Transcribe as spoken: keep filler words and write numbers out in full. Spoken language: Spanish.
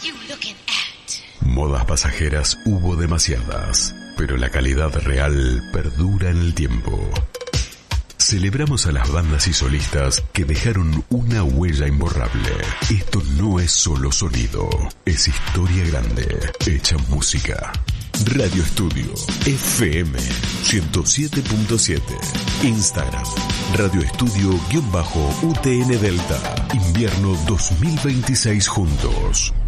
Modas pasajeras hubo demasiadas, pero la calidad real perdura en el tiempo. Celebramos a las bandas y solistas que dejaron una huella imborrable. Esto no es solo sonido, es historia grande, hecha música. Radio Estudio, F M ciento siete punto siete. Instagram, Radio Estudio-U T N Delta. Invierno dos mil veintiséis juntos.